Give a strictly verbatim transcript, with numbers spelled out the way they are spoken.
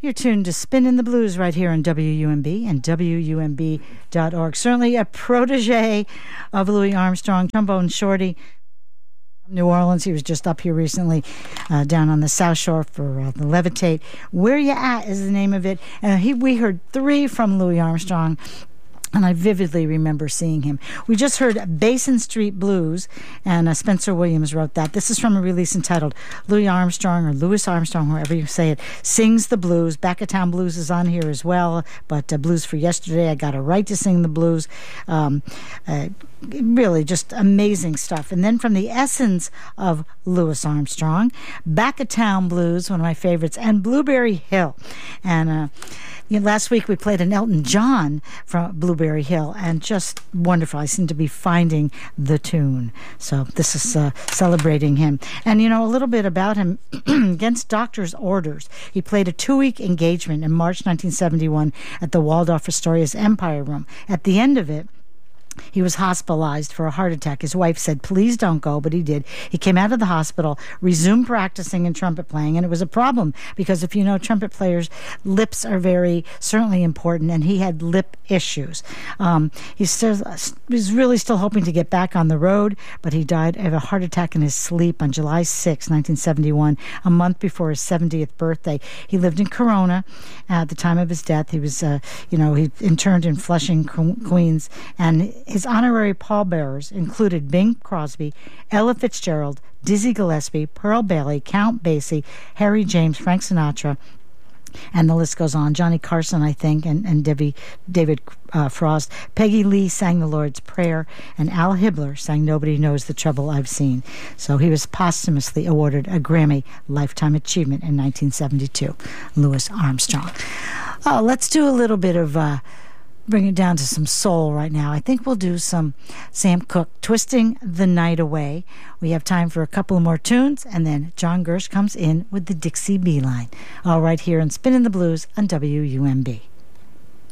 You're tuned to Spin in the Blues right here on W U M B and W U M B dot org. Certainly a protege of Louis Armstrong, trombone shorty from New Orleans. He was just up here recently uh, down on the South Shore for uh, the Levitate. Where You At is the name of it. And he, we heard three from Louis Armstrong, and I vividly remember seeing him. We just heard Basin Street Blues, and uh, Spencer Williams wrote that. This is from a release entitled Louis Armstrong, or Louis Armstrong, however you say it, Sings the Blues. Back of Town Blues is on here as well, but uh, Blues for Yesterday, I Got a Right to Sing the Blues. Um, uh, really just amazing stuff. And then from the essence of Louis Armstrong, Back of Town Blues, one of my favorites, and Blueberry Hill. And uh, you know, last week we played an Elton John from Blueberry Hill, and just wonderful. I seem to be finding the tune. So this is uh, celebrating him. And, you know, a little bit about him. Against doctor's orders, he played a two-week engagement in March nineteen seventy-one at the Waldorf Astoria's Empire Room. At the end of it, he was hospitalized for a heart attack. His wife said, please don't go, but he did. He came out of the hospital, resumed practicing and trumpet playing, and it was a problem because if you know trumpet players, lips are very, certainly important, and he had lip issues. Um, he's, still, he's really still hoping to get back on the road, but he died of a heart attack in his sleep on July sixth, nineteen seventy-one, a month before his seventieth birthday. He lived in Corona at the time of his death. He was, uh, you know, he interned in Flushing, Queens, and his honorary pallbearers included Bing Crosby, Ella Fitzgerald, Dizzy Gillespie, Pearl Bailey, Count Basie, Harry James, Frank Sinatra, and the list goes on. Johnny Carson, I think, and, and Debbie, David uh, Frost. Peggy Lee sang The Lord's Prayer, and Al Hibbler sang Nobody Knows the Trouble I've Seen. So he was posthumously awarded a Grammy Lifetime Achievement in nineteen seventy-two. Louis Armstrong. Oh, let's do a little bit of... Uh, bring it down to some soul right now. I think we'll do some Sam Cooke, Twisting the Night Away. We have time for a couple more tunes, and then John Gersh comes in with the Dixie Beeline. All right, here in Spin in the Blues on W U M B.